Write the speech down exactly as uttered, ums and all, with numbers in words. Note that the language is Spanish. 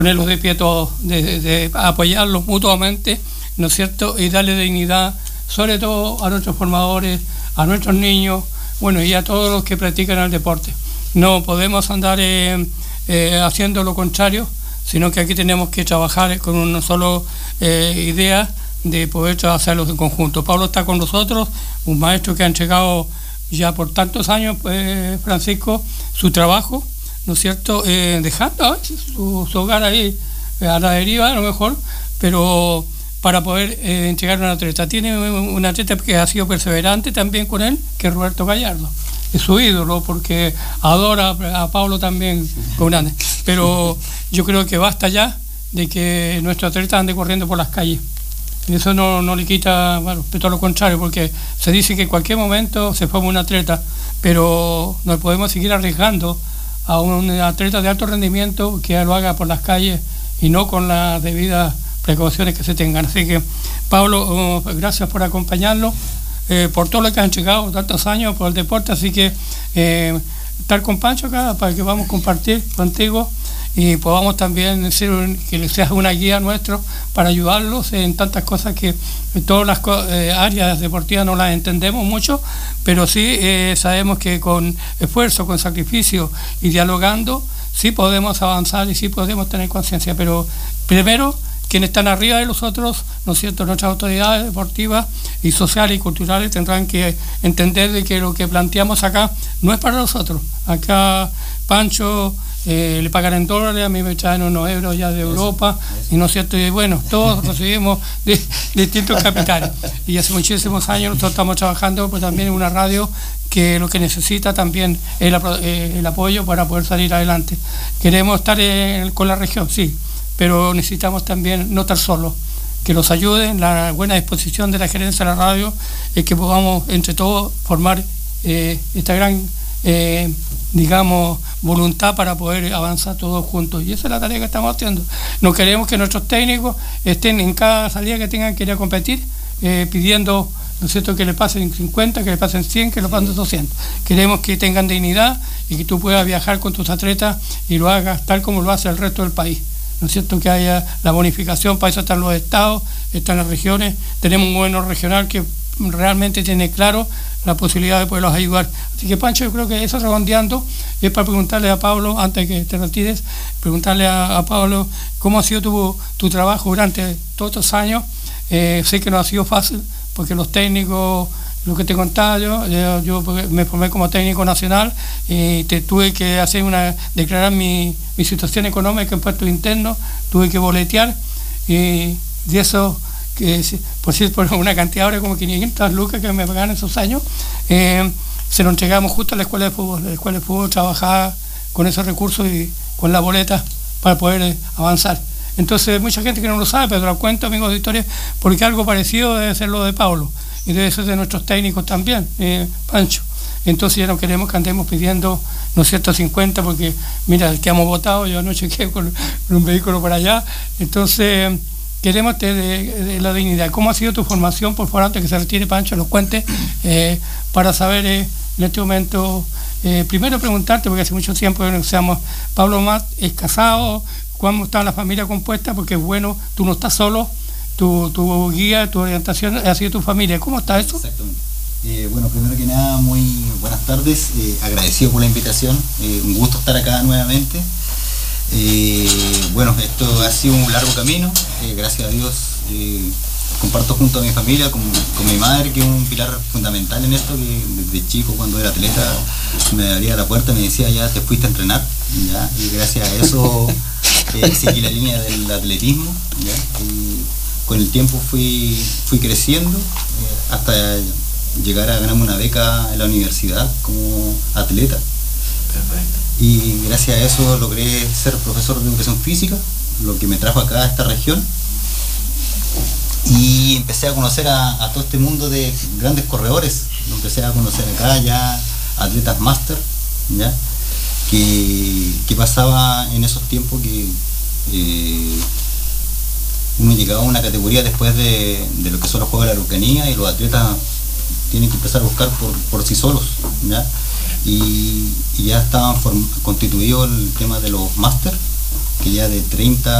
ponerlos de pie todos, de, de, de apoyarlos mutuamente, ¿no es cierto?, y darle dignidad, sobre todo a nuestros formadores, a nuestros niños, bueno, y a todos los que practican el deporte. No podemos andar eh, eh, haciendo lo contrario, sino que aquí tenemos que trabajar con una sola eh, idea de poder hacerlo en conjunto. Pablo está con nosotros, un maestro que ha entregado ya por tantos años, eh, Francisco, su trabajo, ¿no es cierto?, eh, dejando su, su hogar ahí a la deriva a lo mejor, pero para poder eh, entregar una atleta. Tiene un atleta que ha sido perseverante también con él, que es Roberto Gallardo. Es su ídolo, porque adora a Pablo también con grande. Pero yo creo que basta ya de que nuestro atleta ande corriendo por las calles. Y eso no, no le quita, bueno, todo lo contrario, porque se dice que en cualquier momento se forma un atleta, pero no podemos seguir arriesgando a un atleta de alto rendimiento que lo haga por las calles y no con las debidas precauciones que se tengan. Así que, Pablo, oh, gracias por acompañarnos, eh, por todo lo que has entregado tantos años por el deporte, así que eh, estar con Pancho acá para que vamos a compartir contigo y podamos también decir que seas una guía nuestro para ayudarlos en tantas cosas que en todas las eh, áreas deportivas no las entendemos mucho, pero sí eh, sabemos que con esfuerzo, con sacrificio y dialogando sí podemos avanzar y sí podemos tener conciencia, pero primero quienes están arriba de nosotros, ¿no es cierto?, nuestras autoridades deportivas y sociales y culturales tendrán que entender de que lo que planteamos acá no es para nosotros. Acá Pancho eh, le pagan en dólares, a mí me traen unos euros ya de Europa, eso, eso. Y no es cierto, y bueno, todos recibimos de, de distintos capitales. Y hace muchísimos años nosotros estamos trabajando pues, también en una radio que lo que necesita también es el, eh, el apoyo para poder salir adelante. Queremos estar en, con la región, sí, pero necesitamos también no estar solos, que nos ayuden, la buena disposición de la gerencia de la radio, es que podamos entre todos formar eh, esta gran, eh, digamos, voluntad para poder avanzar todos juntos. Y esa es la tarea que estamos haciendo. No queremos que nuestros técnicos estén en cada salida que tengan que ir a competir eh, pidiendo, ¿no es cierto?, que le pasen cincuenta, que le pasen cien, que le pasen doscientos. Queremos que tengan dignidad y que tú puedas viajar con tus atletas y lo hagas tal como lo hace el resto del país. ¿No es cierto?, que haya la bonificación, para eso están los estados, están las regiones, tenemos un gobierno regional que realmente tiene claro la posibilidad de poderlos ayudar. Así que, Pancho, yo creo que eso, redondeando, es para preguntarle a Pablo, antes de que te retires, preguntarle a, a Pablo cómo ha sido tu, tu trabajo durante todos estos años. Eh, sé que no ha sido fácil, porque los técnicos, lo que te contaba yo, yo, yo me formé como técnico nacional y te tuve que hacer una, declarar mi, mi situación económica en puestos internos, tuve que boletear y de eso, que por si por una cantidad ahora como quinientas lucas que me pagaban esos años, eh, se lo entregamos justo a la escuela de fútbol. La escuela de fútbol trabajaba con esos recursos y con la boleta para poder eh, avanzar. Entonces, mucha gente que no lo sabe, pero te lo cuento, amigos de Historia, porque algo parecido debe ser lo de Pablo. Y debe ser de nuestros técnicos también, eh, Pancho. Entonces ya no queremos que andemos pidiendo, ¿no es cierto?, cincuenta, porque mira, el que hemos votado, yo anoche quedé con, con un vehículo por allá. Entonces queremos de, de, de la dignidad. ¿Cómo ha sido tu formación? Por favor, antes que se retire Pancho, nos cuente, eh, para saber eh, en este momento, eh, primero preguntarte, porque hace mucho tiempo que no seamos, Pablo Mat es casado, ¿cómo está la familia compuesta? Porque es bueno, tú no estás solo. Tu, tu guía, tu orientación ha sido tu familia. ¿Cómo está eso? Exactamente. Eh, bueno, primero que nada, muy buenas tardes. Eh, agradecido por la invitación. Eh, un gusto estar acá nuevamente. Eh, bueno, esto ha sido un largo camino. Eh, gracias a Dios eh, comparto junto a mi familia, con, con mi madre, que es un pilar fundamental en esto, que desde chico, cuando era atleta, me abría la puerta y me decía, ya te fuiste a entrenar. ¿Ya? Y gracias a eso eh, seguí la línea del atletismo. ¿Ya? Y, con el tiempo fui, fui creciendo eh, hasta llegar a ganarme una beca en la universidad como atleta. Perfecto. Y gracias a eso logré ser profesor de educación física, lo que me trajo acá a esta región. Y empecé a conocer a, a todo este mundo de grandes corredores. Lo empecé a conocer acá ya, atletas máster, ¿ya? Que, que pasaba en esos tiempos que eh, uno llegaba a una categoría después de, de lo que son los Juegos de la Araucanía y los atletas tienen que empezar a buscar por, por sí solos, ¿ya? Y, y ya estaban constituidos el tema de los máster que ya de treinta